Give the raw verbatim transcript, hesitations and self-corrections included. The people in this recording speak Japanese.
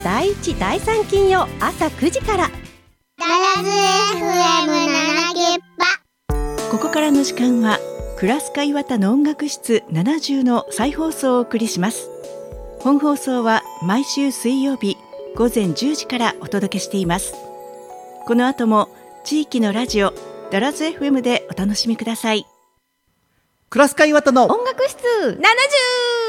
だいいちだいさん金曜朝くじから。 ダラズ エフエムなな きゅっぱ。 ここからの時間はクラスカイワタの音楽室ななじゅうの再放送をお送りします。本放送は毎週水曜日午前じゅうじからお届けしています。この後も地域のラジオダラズ エフエム でお楽しみください。 クラスカイワタの音楽室ななじゅう